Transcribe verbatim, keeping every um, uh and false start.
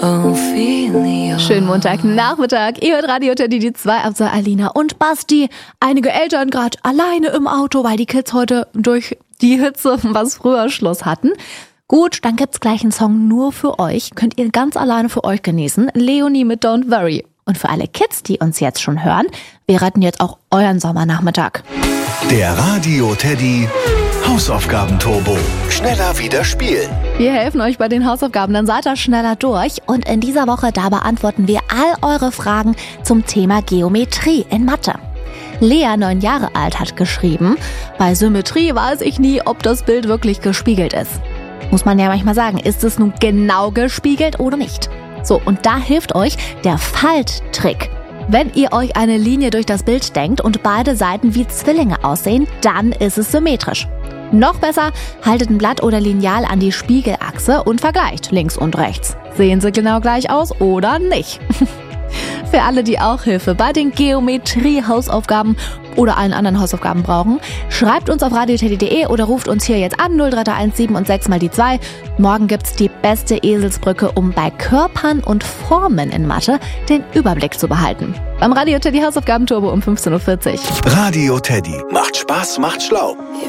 Ophelia. Schönen Montagnachmittag. Ihr hört Radio Teddy, die zwei, also Alina und Basti. Einige Eltern gerade alleine im Auto, weil die Kids heute durch die Hitze was früher Schluss hatten. Gut, dann gibt's gleich einen Song nur für euch. Könnt ihr ganz alleine für euch genießen. Leonie mit Don't Worry. Und für alle Kids, die uns jetzt schon hören, wir retten jetzt auch euren Sommernachmittag. Der Radio Teddy Hausaufgaben-Turbo. Schneller wieder spielen. Wir helfen euch bei den Hausaufgaben, dann seid ihr schneller durch. Und in dieser Woche, da beantworten wir all eure Fragen zum Thema Geometrie in Mathe. Lea, neun Jahre alt, hat geschrieben, bei Symmetrie weiß ich nie, ob das Bild wirklich gespiegelt ist. Muss man ja manchmal sagen, ist es nun genau gespiegelt oder nicht? So, und da hilft euch der Falttrick. Wenn ihr euch eine Linie durch das Bild denkt und beide Seiten wie Zwillinge aussehen, dann ist es symmetrisch. Noch besser, haltet ein Blatt oder Lineal an die Spiegelachse und vergleicht links und rechts. Sehen sie genau gleich aus oder nicht? Für alle, die auch Hilfe bei den Geometrie-Hausaufgaben oder allen anderen Hausaufgaben brauchen, schreibt uns auf radio teddy punkt de oder ruft uns hier jetzt an null drei drei eins sieben und sechs mal die zwei. Morgen gibt's die beste Eselsbrücke, um bei Körpern und Formen in Mathe den Überblick zu behalten. Beim Radio Teddy Hausaufgaben-Turbo um fünfzehn Uhr vierzig. Radio Teddy. Macht Spaß, macht schlau.